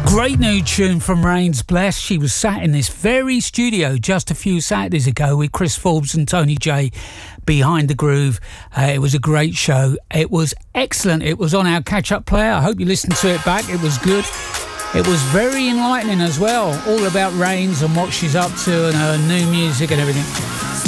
Great new tune from Rains Bless. She was sat in this very studio just a few Saturdays ago with Chris Forbes and Tony J behind the groove. It was a great show. It was excellent. It was on our catch-up player. I hope you listened to it back. It was good. It was very enlightening as well. All about Rains and what she's up to and her new music and everything.